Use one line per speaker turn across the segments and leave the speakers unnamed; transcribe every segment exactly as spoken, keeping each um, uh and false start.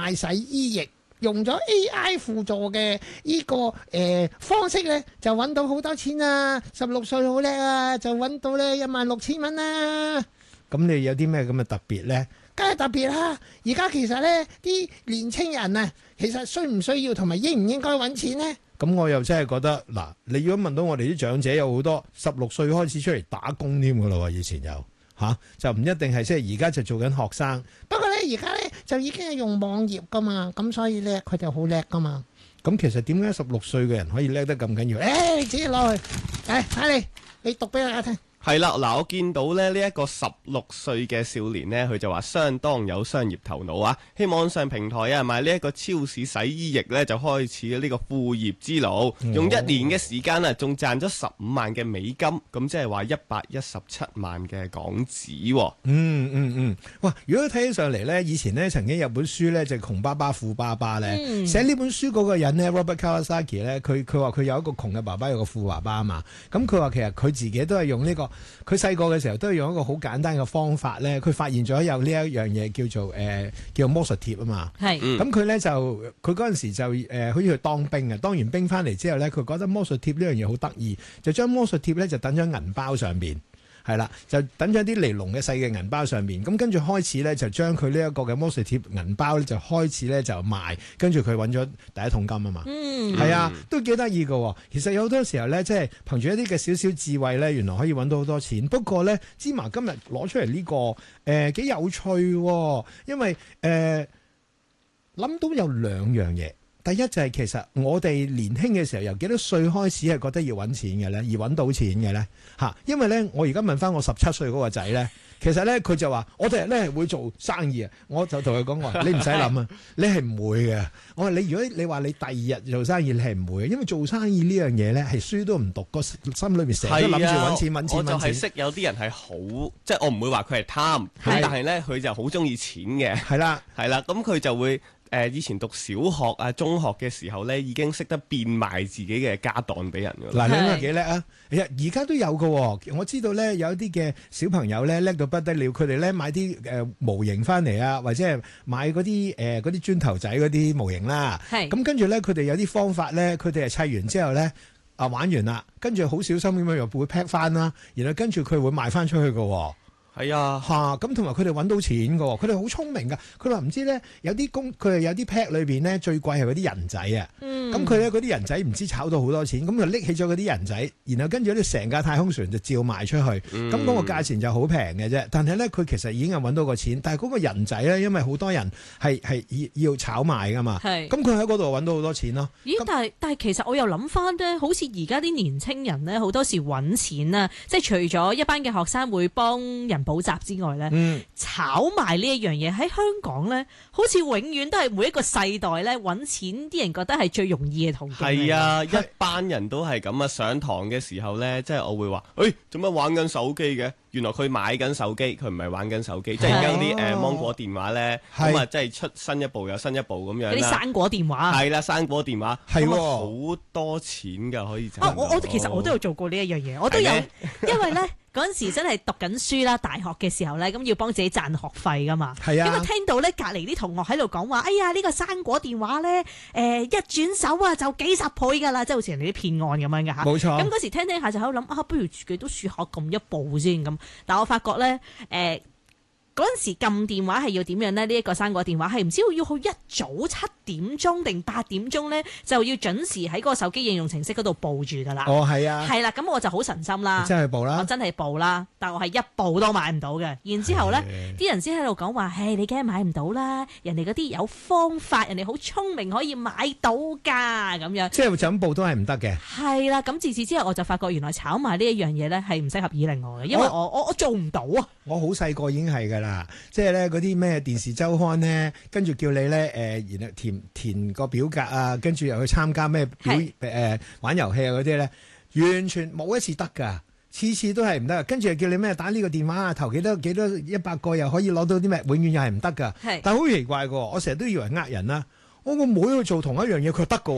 賣洗衣液，用咗 A I 輔助嘅呢、這個誒、呃、方式咧，就揾到好多錢啊！十六歲好叻啊，就揾到咧一萬六千蚊啦。咁你有啲咩咁嘅特別咧？梗係特別啦！而家其實咧，啲年青人啊，其實需唔需要同埋應唔應該揾錢呢？咁我又真係覺得嗱，你如果問到我哋啲長者，有好多十六歲開始出嚟打工添噶啦，以前有嚇、啊，就唔一定係即係而家就做緊學生。不過咧，而家咧就已經係用網頁噶嘛，咁所以咧佢就好叻噶嘛。咁其實點解十六歲嘅人可以叻得咁緊要？誒、欸，你自己攞去，誒睇你，你讀俾大家聽。
係啦，嗱，我見到咧呢一個十六歲嘅少年呢，佢就話相當有商業頭腦啊！喺網上平台啊賣呢一個超市洗衣液呢，就開始呢個副業之路，用一年嘅時間啊，仲賺咗十五萬嘅美金，咁即係話一百一十七萬嘅港紙、哦。嗯
嗯嗯，哇！如果睇起上嚟呢，以前呢曾經有本書呢，就係、窮爸爸富爸爸呢。嗯、寫呢本書嗰個人呢 Robert Kiyosaki 呢，佢佢話佢有一個窮嘅爸爸，有個富爸爸啊嘛。咁佢話其實佢自己都係用呢、呢個。佢細個嘅時候都係用一個好簡單嘅方法咧，佢發現咗有呢一樣嘢叫做誒、呃、叫做魔術貼啊嘛。係是，咁佢咧就佢嗰陣時就誒、呃、好似去當兵啊，當完兵翻嚟之後咧，佢覺得魔術貼呢樣嘢好得意，就將魔術貼咧就等咗銀包上邊。係啦，就等咗啲尼龍嘅細嘅銀包上面，咁跟住開始咧就將佢呢一個嘅魔術貼銀包咧就開始咧就賣，跟住佢揾咗第一桶金啊嘛。嗯，係啊，都幾得意㗎。其實有好多時候咧，即係憑住一啲嘅少少智慧咧，原來可以揾到好多錢。不過咧，芝麻今日攞出嚟呢、這個誒幾、呃、有趣，因為誒諗、呃、到有兩樣嘢。第一就係其實我哋年輕嘅時候由幾多歲開始係覺得要揾錢嘅咧，而揾到錢嘅咧嚇，因為咧我而家問翻我十七歲嗰個仔咧，其實咧佢就話我哋咧會做生意啊，我就同佢講話你唔使諗啊，你係唔會嘅。我話你如果你話你第二日做生意，你係唔會嘅，因為做生意呢樣嘢咧係書都唔讀，個心裏面成日都諗住揾錢揾錢揾錢。
我就係識有啲人係好，即係我唔會話佢係貪，咁但係咧佢就好中意錢嘅。係啦，係啦，咁佢就會。誒、呃、以前讀小學啊、中學嘅時候咧，已經識得變賣自己嘅家當俾人㗎啦。嗱，你話幾叻啊？而家都有㗎喎，我知道咧有一啲嘅小朋友咧叻到不得了，佢哋咧買啲誒、呃、模型翻嚟啊，或者係買嗰啲誒嗰啲磚頭仔嗰啲模型啦。係咁跟住咧，佢哋有啲方法咧，佢哋係砌完之後咧啊玩完啦，跟住好小心咁樣又會 pack 翻啦，然後跟住佢會賣翻出去㗎喎。係啊，嚇咁同埋佢哋揾到錢㗎喎，佢哋好聰明㗎。佢話唔知咧，有啲工佢係有啲 pack 裏邊咧最貴係嗰啲人仔啊。嗯，咁佢咧嗰啲人仔唔知炒到好多錢，咁就拎起咗嗰啲人仔，然後跟住咧成架太空船就照賣出去。咁嗰、嗯、個價錢就好平嘅啫。但係咧佢其實已經係揾到個錢，但係嗰個人仔咧，因為好多人係係要炒賣㗎嘛。係是，咁佢喺嗰度揾到好多錢咯。
咦？那但係但係其實我又諗翻咧，好似而家啲年青人咧，好多時揾錢啊，即係除咗一班嘅學生會幫人補習之外咧，嗯、炒賣呢一樣嘢喺香港咧，好似永遠都係每一個世代咧揾錢，啲人覺得係最容易嘅途徑。
係啊，一班人都係咁啊！上堂嘅時候咧，即係我會話，誒做乜玩緊手機嘅？原來佢買緊手機，佢唔係玩緊手機。即係而家啲誒芒果電話咧，咁啊即係出新一部又新一部咁樣啦。
嗰啲生果電話
係啦，生果電話係好多錢㗎，可以賺。
啊，我我其實我都有做過呢一樣嘢，我都有，因為咧。嗰陣時真係讀緊書啦，大學嘅時候咧，咁要幫自己賺學費噶嘛。係啊，咁啊聽到咧隔離啲同學喺度講話，哎呀呢個生果電話咧，誒一轉手啊就幾十倍噶啦，即係好似人哋啲騙案咁樣嘅嚇。冇錯。咁嗰時聽聽下就喺度諗啊，不如自己都試下撳一步先咁。但我發覺咧，誒嗰陣時撳電話係要點樣咧？呢一個生果電話係唔知要去一早七點鐘定八點鐘咧，就要準時喺嗰個手機應用程式嗰度報住噶啦。哦，係啊。係啦，咁我就好神心啦。真係報啦。我真係報啦，但我係一步都買唔到嘅。然之後咧，啲人先喺度講話，唉，你梗係買唔到啦，人哋嗰啲有方法，人哋好聰明可以買到㗎咁樣。即係就咁報都係唔得嘅。係啦，咁自此之後我就發覺原來炒賣呢一樣嘢咧係唔適合以令我嘅，因為我我我，我做唔到啊。我好細個已經係㗎啦。即係咧嗰啲咩電視週刊咧，跟住叫你咧誒、呃，然後填填個表格啊，跟住又去參加咩表誒是、呃、玩遊戲啊嗰啲咧，完全冇一次得㗎，次次都係唔得。跟住又叫你咩打呢個電話啊，投幾多幾多一百個又可以攞到啲咩，永遠又係唔得㗎。是但係好奇怪㗎，我成日都以為呃人啦。我個妹去做同一樣嘢，佢得㗎喎。但係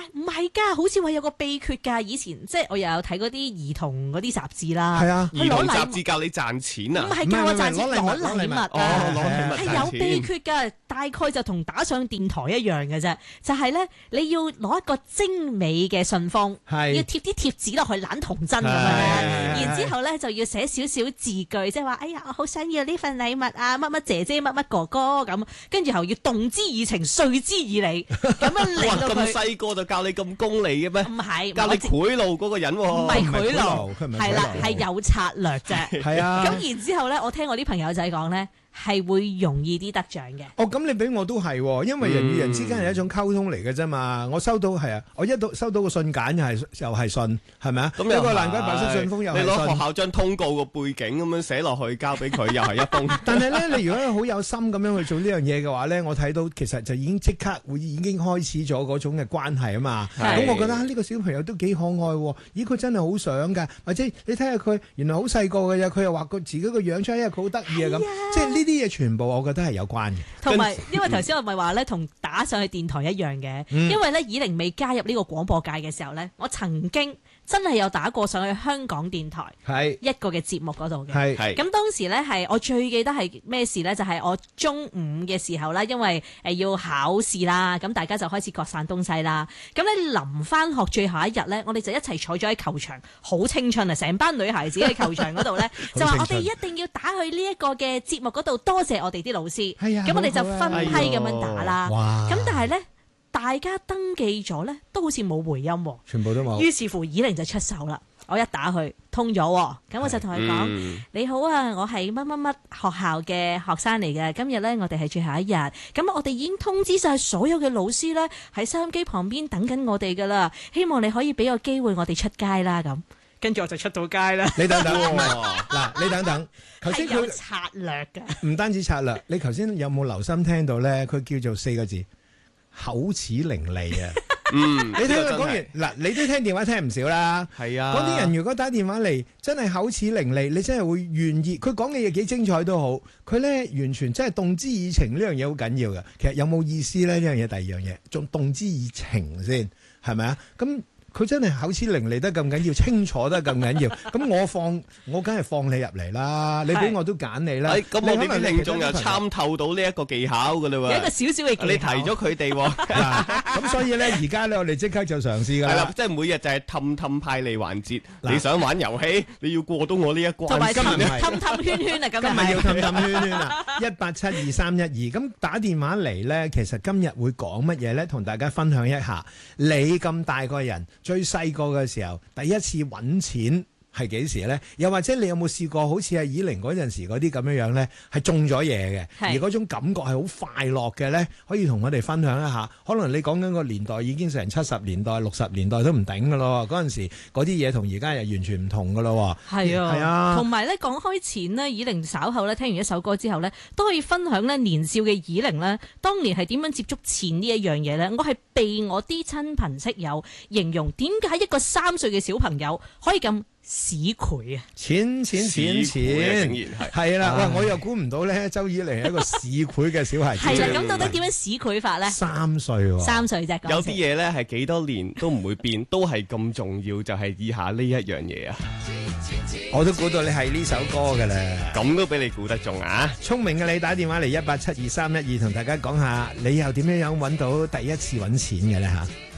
唔係㗎，好似話有個秘訣㗎。以前即係我又有睇嗰啲兒童嗰啲雜誌啦。
係啊，
兒童雜誌教你賺錢啊？
唔係教我賺錢，攞禮物啊！
哦，
係有秘訣㗎，大概就同打上電台一樣嘅啫。就係咧，你要攞一個精美嘅信封，要貼啲貼紙落去懶童真咁樣咧。然之後咧就要寫少少字句，即係話：哎呀，我好想要呢份禮物啊！乜乜姐姐，乜乜哥哥咁。跟住後要動之以情，說之以理，咁樣令到佢。
咁細個就教你咁功利嘅咩？
唔係，
教你賄賂嗰個人喎。
唔係賄賂，係啦，係有策略啫。
係啊。
咁然之後咧，我聽我啲朋友仔講咧，係會容易啲得獎嘅。
哦，咁你俾我都係，因為人與人之間係一種溝通嚟嘅啫嘛。我收到係啊，我一到收到個信簡又係又係信，係咪啊？咁一個爛鬼白色信封又係信。
你攞學校張通告個背景咁樣寫落去交俾佢，又係一封。
但係咧，你如果好有心咁樣去做呢樣嘢嘅話咧，我睇到其實就已經即刻會已經開始咗嗰種嘅關係啊嘛。咁我覺得呢個小朋友都幾可愛喎。咦，佢真係好想㗎，或者你睇下佢原來好細個嘅啫，佢又畫個自己個樣出嚟，因為佢好得意啊咁。即係呢啲嘢全部我覺得係有關嘅。
同埋，因為頭先我咪話咧，同打上去電台一樣嘅。嗯、因為咧，以玲未加入呢個廣播界嘅時候咧，我曾經真係有打過上去香港電台係一個嘅節目嗰度嘅。係係。咁當時咧係我最記得係咩事咧？就係、是、我中午嘅時候啦，因為誒要考試啦，咁大家就開始各散東西啦。咁咧臨翻學最後一日咧，我哋就一齊坐咗喺球場，好青春啊！成班女孩子喺球場嗰度咧，就話我哋一定要打去呢一個嘅節目嗰度，多謝我哋啲老師。係啊。咁我哋就分批咁樣打啦。哇！咁但係咧。大家登記咗咧，都好似冇回音喎，
全部都冇。
於是乎，以玲就出手啦。我一打去通咗，咁我就同佢講：嗯、你好啊，我係乜乜乜學校嘅學生嚟嘅。今日咧，我哋係最後一日。咁我哋已經通知晒所有嘅老師咧，喺收音機旁邊等緊我哋噶啦。希望你可以俾個機會我哋出街啦。咁跟住我就出到街啦。
你等等，嗱，你等等。頭先佢
有策略㗎。
唔單止策略，你頭先有冇留心聽到咧？佢叫做四個字。口齒伶俐啊！嗯，你聽佢講完嗱，你都聽電話聽唔少啦。係啊，嗰啲人如果打電話嚟，真係口齒伶俐，你真係會願意。佢講嘅嘢幾精彩都好，佢咧完全真係動之以情，呢樣嘢好緊要嘅。其實有冇意思咧？呢樣嘢，第二樣嘢，仲動之以情先，係咪啊？咁。佢真係口齒伶俐得咁緊要，清楚得咁緊要，咁我放我梗係放你入嚟啦，你俾我都揀你啦。咁我哋啲聽眾又參透到呢一個技巧㗎啦喎，
有一個少少嘅技巧。
你提咗佢哋喎，
咁所以咧而家咧我哋即刻就嘗試㗎啦。係啦，
即係每日就係氹氹派利環節。你想玩遊戲，你要過到我呢一關。
同埋今日氹氹圈圈啊，今日
今日要氹氹圈圈啊，一八七二三一二。咁打電話嚟咧，其實今日會講乜嘢咧？同大家分享一下。你咁大個人。最細個嘅時候，第一次揾錢係幾時咧？又或者你有冇試過好似阿以玲嗰陣時嗰啲咁樣樣咧，係中咗嘢嘅，而嗰種感覺係好快樂嘅咧，可以同我哋分享一下。可能你講緊個年代已經成七十年代、六十年代都唔頂噶咯，嗰陣時嗰啲嘢同而家又完全唔同噶咯。
係啊，係啊。同埋咧講開錢呢，以玲稍後咧聽完一首歌之後咧，都可以分享咧年少嘅以玲咧，當年係點樣接觸錢呢一樣嘢咧？我係被我啲親朋戚友形容，點解一個三歲嘅小朋友可以咁市儈啊！
錢錢錢錢，係啦！喂，我又估唔到咧，周以玲係一個市儈嘅小孩子。
係啦，咁到底點樣市儈法咧？
三歲喎，
三歲啫。
有啲嘢咧係幾多年都唔會變，都係咁重要，就係以下呢一樣嘢啊！
我都估到你係呢首歌㗎啦，
咁都俾你估得中啊！
聰明嘅你打電話嚟一八七二三一二，同大家講下你又點樣樣揾到第一次揾錢嘅咧嚇？